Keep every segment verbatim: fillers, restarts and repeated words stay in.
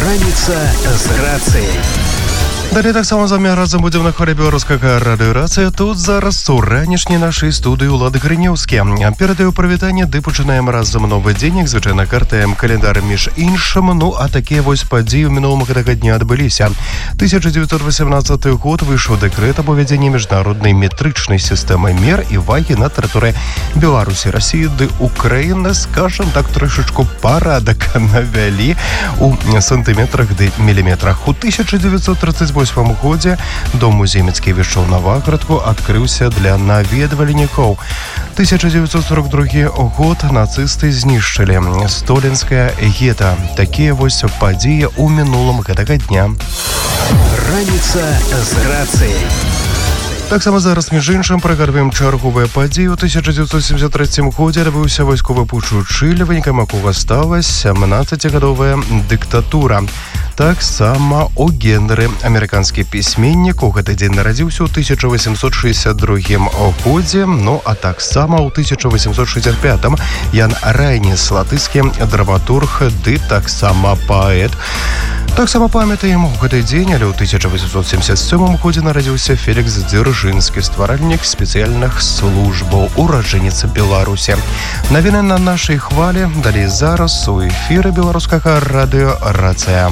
Раніца з рацыяй. Далее таксама з вами разам будем на хвале беларускага радыёрацыя. Тут зараз у ранішняй нашай студыі Улад Грынеўскі. Перадаю прывітанне, ды пачынаем разам новы дзень, як звычайна картаем календар між іншым. Ну, а такія вось падзеі ў мінулым гэтага дня адбыліся. тысяча девятьсот восемнадцаты год выйшаў дэкрэт аб увядзенні міжнароднай метрычнай сістэмы мер і вагі на тэрыторыі Беларусі, Расіі ды Украіны, скажам так, трошачку парадак навялі у сантыметрах ды міліметрах. У тысяча девятьсот тридцать восьмым годзе дом музей Міцкевіча ў Наваградку адкрыўся для наведвальнікаў. тысяча девятьсот сорок другі год нацысты знішчылі сталінскае гета. Такія вось падзеі ў мінулым гэтага дня. Раніца з рацыяй. Таксама зараз, між іншым, прыгадваем чарговыя падзеі. У тысяча девятьсот семьдесят третьем годзе адбыўся вайсковы путч у Чылі, вынікам якога стала сямнаццацігадовая дыктатура. Таксама у Генры, амерыканскі пісьменнік, у гэты дзень нарадзіўся ў тысяча восемьсот шестьдесят другім годзе. Ну, а таксама ў тысяча восемьсот шестьдесят пятым Ян Райніс, латышскі драматург ды таксама паэт. Таксама памятаем, у гэты дзень, але ў тысяча восемьсот семьдесят сёмым годзе нарадзіўся Фелікс Дзяржынскі, стваральнік спецыяльных службаў, ураджэнец Беларусі. Навіны на нашай хвале, далей зараз у эфіры беларускага радыё «Рацыя».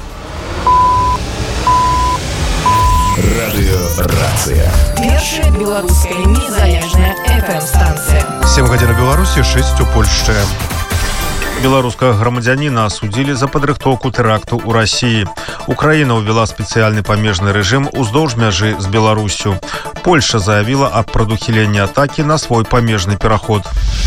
Радыё «Рацыя». Першая беларуская незалежная эф эм-станцыя. сем гадзін у Беларусі, шэсць у Польшчы. Беларускага грамадзяніна асудзілі за падрыхтоўку тэракту ў Расіі. Украіна ўвяла спецыяльны памежны рэжым уздоўж мяжы з Беларуссю. Польша заявіла аб прадухіленні атакі на свой памежны пераход.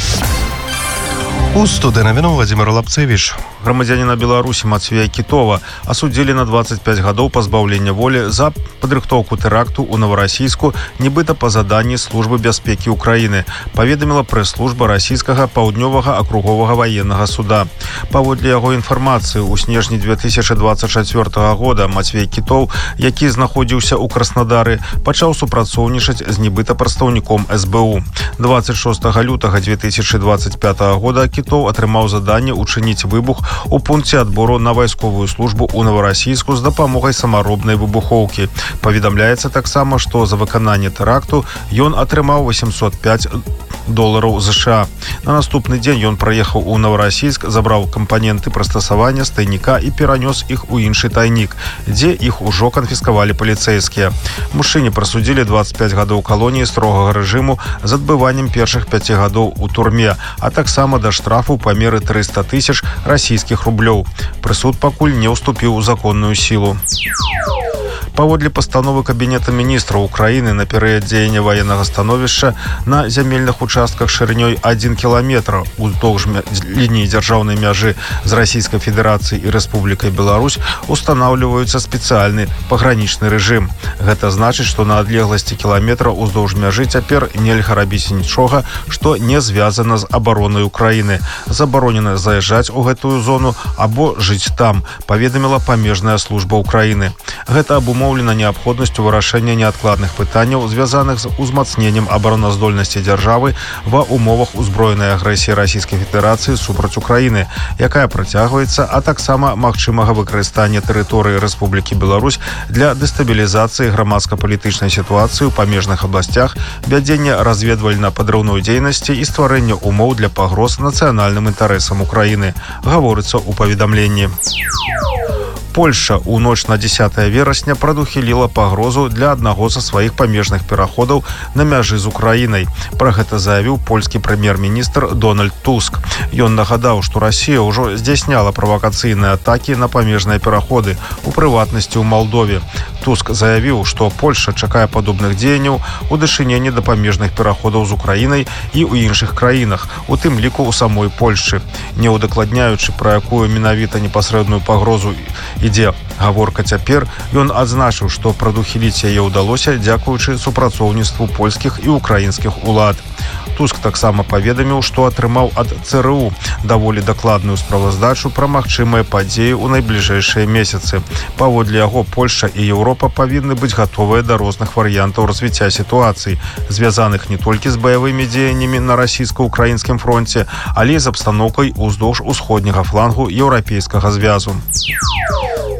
У студыі навіну Владзімір Лапцевіч. Грамадзяніна Беларусі Мацвея Кітова асудзілі на двадцать пять гадоў пазбаўлення волі за падрыхтоўку тэракту ў Новарасійску, нібыта па заданні службы бяспекі Украіны, паведаміла прэс-служба расійскага паўднёвага акруговага ваеннага суда. Паводле яго інфармацыі, у снежні две тысячи двадцать четвёртага года Мацвей Кітоў, які знаходзіўся ў Краснадары, пачаў супрацоўнічаць з нібыта прадстаўніком эс бэ у. двадцать шостага лютага две тысячи двадцать пятага года Кітоў атрымаў заданне учыніць выбух у пункце адбору на вайсковую службу ў Новарасійску з дапамогай самаробнай выбухоўкі. Паведамляецца таксама, што за выкананне тэракту ён атрымаў восемьсот пять долараў США. На наступны дзень ён праехаў у Новарасійск, забраў кампаненты прыстасавання з тайніка і перанёс іх у іншы тайнік, дзе іх ужо канфіскавалі паліцэйскія. Мужчыне прысудзілі двадцать пять гадоў калоніі строгага рэжыму з адбываннем першых пяці гадоў у турме, а таксама да штрафу памеры триста тысяч расійскіх рублёў. Прысуд пакуль не ўступіў у законную сілу. Паводле пастановы Кабінета міністраў Украіны на перыяд дзеяння ваеннага становішча на зямельных участках шырынёй адзін кіламетр уздоўж лініі дзяржаўнай мяжы з Расійскай Федэрацыяй і Рэспублікай Беларусь устанаўліваецца спецыяльны пагранічны рэжым. Гэта значыць, што на адлегласці кіламетра уздоўж мяжы цяпер нельга рабіць нічога, што не звязана з абаронай Украіны. Забаронена заязджаць у гэтую зону або жыць там, паведаміла памежная служба Украіны. Гэта абумоўлена неабходнасцю вырашэння неадкладных пытанняў, звязаных з узмацненнем абароназдольнасці дзяржавы ва ўмовах узброенай агрэсіі Расійскай Федэрацыі супраць Украіны, якая працягваецца, а таксама магчымага выкарыстання тэрыторыі Рэспублікі Беларусь для дэстабілізацыі грамадска-палітычнай сітуацыі ў памежных абласцях, вядзення разведвальна-падрыўной дзейнасці і стварэння умоў для пагроз нацыянальным інтарэсам Украіны, гаворыцца ў паведамленні. Польша ў ноч на дзесятае верасня прадухіліла пагрозу для аднаго са сваіх памежных пераходаў на мяжы з Украінай. Пра гэта заявіў польскі прэм'ер-міністр Дональд Туск. Ён нагадаў, што Расія ўжо здзяйсняла правакацыйныя атакі на памежныя пераходы, у прыватнасці ў Малдове. Туск заявіў, што Польша чакае падобных дзеянняў у дачыненні да памежных пераходаў з Украінай і ў іншых краінах, у тым ліку ў самой Польшчы. Не ўдакладняючы, пра якую менавіта непасрэдную пагрозу ідзе гаворка цяпер, ён адзначыў, што прадухіліць яе ўдалося дзякуючы супрацоўніцтву польскіх і украінскіх улад. Туск таксама паведаміў, што атрымаў ад цэ эр у даволі дакладную справаздачу пра магчымыя падзеі ў найбліжэйшыя месяцы. Паводле яго, Польша і Еўропа павінны быць гатовыя да розных варыянтаў развіцця сітуацый, звязаных не толькі з баявымі дзеяннямі на расійска-украінскім фронце, але і з абстаноўкай уздоўж усходняга флангу еўрапейскага звязу.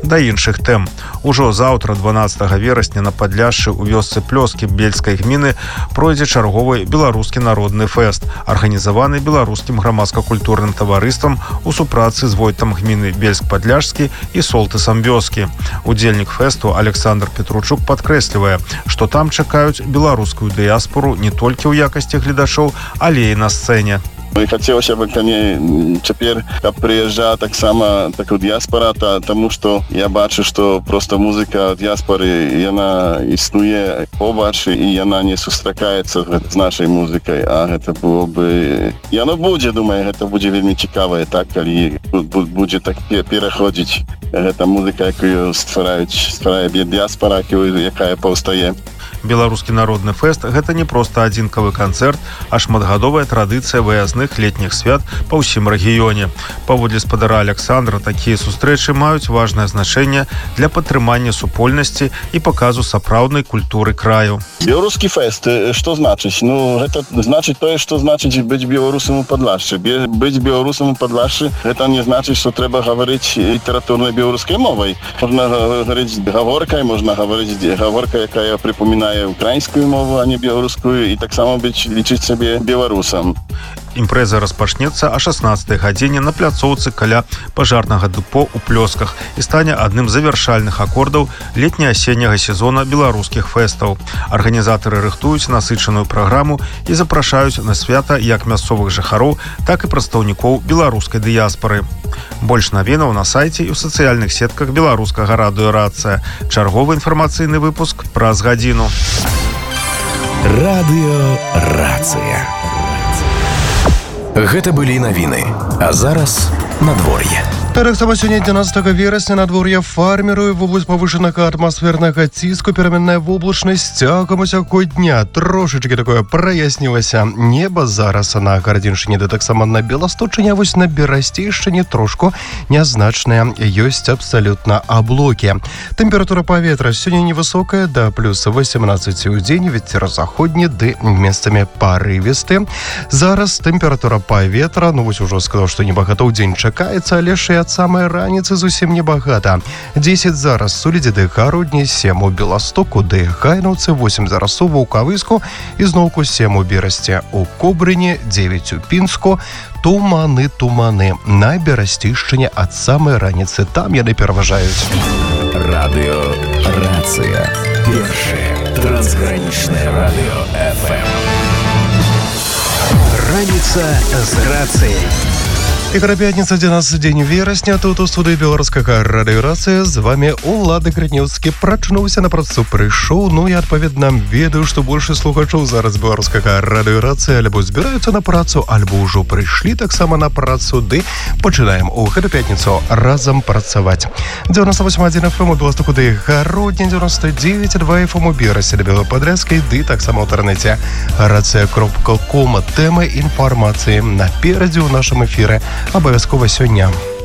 да іншых тэм. Ужо заўтра дванаццатага верасня на Падляшшы у вёсцы Плёскі Бельскай гміны пройдзе чарговы беларускі народны фэст, арганізаваны беларускім грамадска-культурным таварыствам у супрацы з войтам гміны Бельск-Падляшскі і Солтысам вёскі. Удзельнік фэсту Александр Петручук падкрэслівае, што там чакаюць беларускую дыяспору не толькі ў якасці гледачоў, але і на сцэне. Ну і хацелася бы, калі цяпер, каб прыязджала таксама такая дыяспора, та, таму што я бачу, што проста музыка дыяспоры, яна існуе побач, і яна не сустракаецца з нашай музыкай, а гэта было бы... Яно будзе, думаю, гэта будзе вельмі цікавае, так, калі будзе так пераходзіць гэта музыка, якую ствараюць, стварае дыяспора, якая паўстае. Беларускі народны фэст – гэта не проста адзінкавы канцэрт, а шматгадовая традыцыя выязных летніх свят па ўсім рэгіёне. Паводле спадара Александра, такія сустрэчы маюць важнае значэнне для падтрымання супольнасці і паказу сапраўднай культуры краю. Беларускі фэст, што значыць? Ну, гэта значыць тое, што значыць быць беларусам у Падляшшы. Быць беларусам у Падляшшы – гэта не значыць, што трэба гаварыць літаратурнай беларускай мовай. Можна гаварыць гаворкай, можна гаварыць гаворка, якая прыпамінае украінскую мову, а не беларускую, і таксама быць лічыць сябе беларусам. Імпрэза распачнецца о шаснаццатай гадзіне на пляцоўцы каля пажарнага дэпо ў Плёсках і стане адным з завяршальных акордаў летне-асенняга сезона беларускіх фэстаў. Арганізатары рыхтуюць насычаную праграму і запрашаюць на свята як мясцовых жыхароў, так і прадстаўнікоў беларускай дыяспары. Больш навінаў на сайце і ў сацыяльных сетках беларускага радыёрацыя. Чарговы інфармацыйны выпуск праз гадзіну. Радыёрацыя. Гэта былі навіны, а зараз надвор'е. Так само сёння адзінаццатага верасня надвор'е фарміруе вобласць павышанага атмасфернага ціску, пераменная воблачнасць цягам усяго дня. Трошечки такое праяснілася неба зараз на Гарадзіншыне, да таксама на Беласточыне, вось на Берасцейшчыне трошку нязначная, ёсць абсалютна аблокі. Тэмпература паветра сёння невысокая, да плюс васемнаццаць у дзень, вецер заходні, ды месцамі парывісты. Зараз тэмпература паветра, ну вось ужо сказаў, што небагата ў дзень чакаецца, але ж і ад самай раніцы зусім небагата. дзесяць зараз Суледзе ды Гародні, сем у Беластоку ды Гайнаўцы, восем зараз у Ваўкавыску і зноўку сем у Берасці. У Кобрыне, дзевяць у Пінску. Туманы, туманы на Берасцейшчыне ад самай раніцы. Там яны пераважаюць. Радыёрацыя. Першае трансгранічнае радыё эф эм. Раніца з рацыяй. І пятніца, адзінаццаты дзень верасня, тут у студыі беларускага радыёрацыя. З вами Улады Грынеўскі. Прачнуўся на працу, прыйшоў, ну і адпаведна ведаю, што больше слухачоў зараз беларускага радыёрацыя альбо збіраюцца на працу, альбо ўжо прыйшлі таксама на працу, ды пачынаем у гэту пятніцу разам працаваць. дзевяносто восемь адзін эф эм у Беластоку ды Гародні, дзевяносто девять два эф эм у Берасці ды Белападрядскай, ды таксама ў інтэрнэце рацыя кропка ком. Тэмы інфармацыі наперадзе ў нашым эфіры абавязкова сёння.